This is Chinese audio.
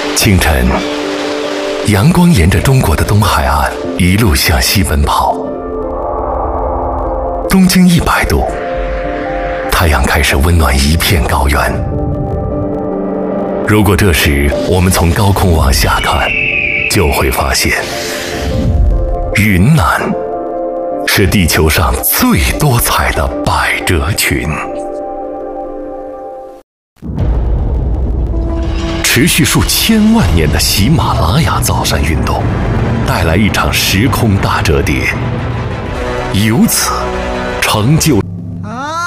清晨，阳光沿着中国的东海岸一路向西奔跑。东经100度，太阳开始温暖一片高原。如果这时我们从高空往下看，就会发现，云南是地球上最多彩的百褶裙。持续数千万年的喜马拉雅造山运动，带来一场时空大折叠，由此成就